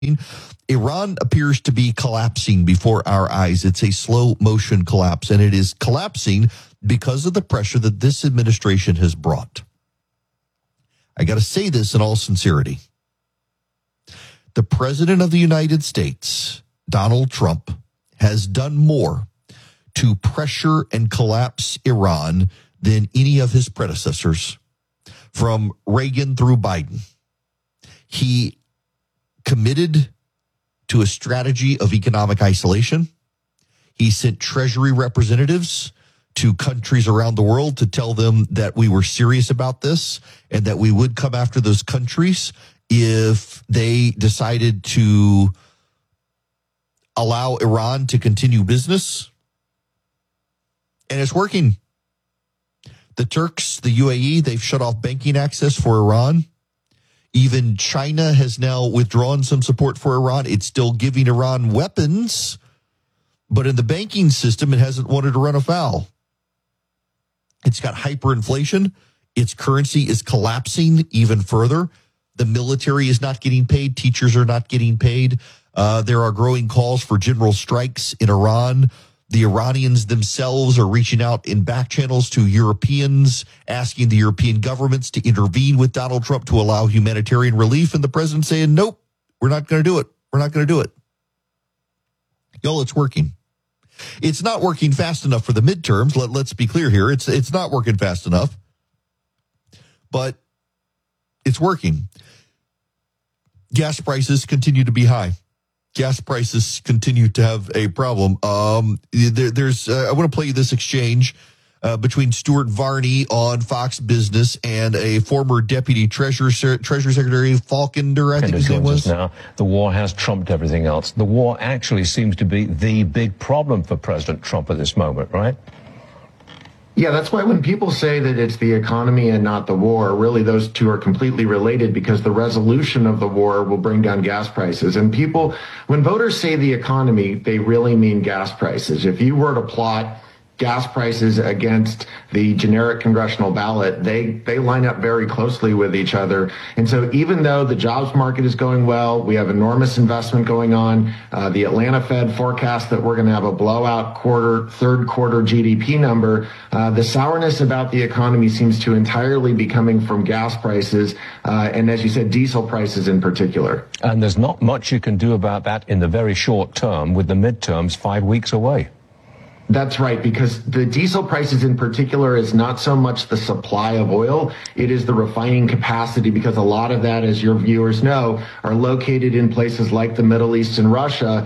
Iran appears to be collapsing before our eyes. It's a slow motion collapse, and it is collapsing because of the pressure that this administration has brought. I got to say this in all sincerity. The President of the United States, Donald Trump, has done more to pressure and collapse Iran than any of his predecessors, from Reagan through Biden. He committed to a strategy of economic isolation. He sent Treasury representatives to countries around the world to tell them that we were serious about this and that we would come after those countries if they decided to allow Iran to continue business. And it's working. The Turks, the UAE, they've shut off banking access for Iran. Even China has now withdrawn some support for Iran. It's still giving Iran weapons, but in the banking system, it hasn't wanted to run afoul. It's got hyperinflation. Its currency is collapsing even further. The military is not getting paid. Teachers are not getting paid. There are growing calls for general strikes in Iran. The Iranians themselves are reaching out in back channels to Europeans, asking the European governments to intervene with Donald Trump to allow humanitarian relief. And the president saying, nope, we're not going to do it. We're not going to do it. Y'all, it's working. It's not working fast enough for the midterms. Let's be clear here. It's not working fast enough, but it's working. Gas prices continue to be high. Gas prices continue to have a problem. I want to play you this exchange between Stuart Varney on Fox Business and a former Deputy Treasury Secretary, Falkender, I think his name was. Now, the war has trumped everything else. The war actually seems to be the big problem for President Trump at this moment, right? Yeah, that's why when people say that it's the economy and not the war, really those two are completely related, because the resolution of the war will bring down gas prices. And people, when voters say the economy, they really mean gas prices. If you were to plot gas prices against the generic congressional ballot, they line up very closely with each other. And so even though the jobs market is going well, we have enormous investment going on. The Atlanta Fed forecast that we're going to have a blowout third quarter GDP number. The sourness about the economy seems to entirely be coming from gas prices. And as you said, diesel prices in particular. And there's not much you can do about that in the very short term, with the midterms 5 weeks away. That's right, because the diesel prices in particular is not so much the supply of oil, it is the refining capacity, because a lot of that, as your viewers know, are located in places like the Middle East and Russia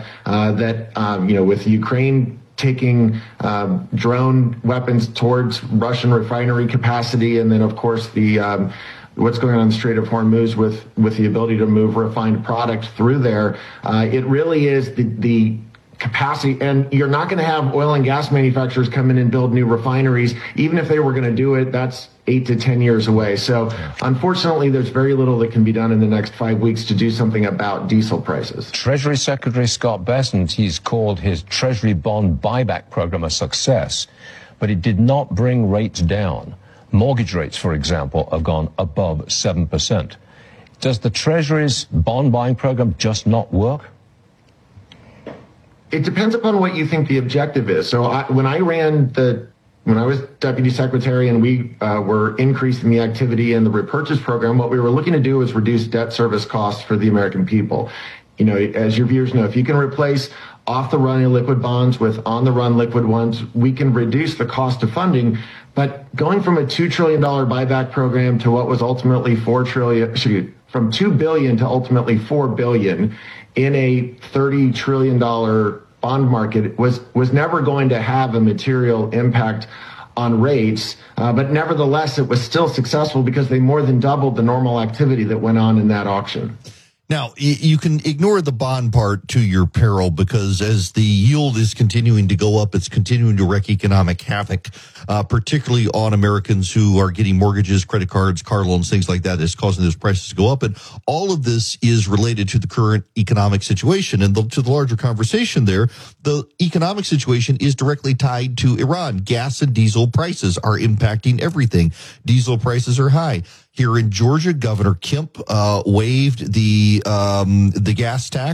with Ukraine taking drone weapons towards Russian refinery capacity, and then, of course, what's going on in the Strait of Hormuz with the ability to move refined product through there. It really is the capacity, and you're not going to have oil and gas manufacturers come in and build new refineries. Even if they were going to do it, that's 8 to 10 years away. So unfortunately, there's very little that can be done in the next 5 weeks to do something about diesel prices. Treasury Secretary Scott Bessent, he's called his Treasury bond buyback program a success, but it did not bring rates down. Mortgage rates, for example, have gone above 7%. Does the Treasury's bond buying program just not work? It depends upon what you think the objective is. So when I was deputy secretary and we were increasing the activity in the repurchase program, what we were looking to do was reduce debt service costs for the American people. You know, as your viewers know, if you can replace off-the-run illiquid bonds with on-the-run liquid ones, we can reduce the cost of funding. But going from a $2 trillion buyback program to what was ultimately from $2 billion to ultimately $4 billion in a $30 trillion bond market was never going to have a material impact on rates. But nevertheless, it was still successful because they more than doubled the normal activity that went on in that auction. Now, you can ignore the bond part to your peril, because as the yield is continuing to go up, it's continuing to wreak economic havoc, particularly on Americans who are getting mortgages, credit cards, car loans, things like that. Is causing those prices to go up. And all of this is related to the current economic situation. And to the larger conversation there, the economic situation is directly tied to Iran. Gas and diesel prices are impacting everything. Diesel prices are high. Here in Georgia, Governor Kemp waived the gas tax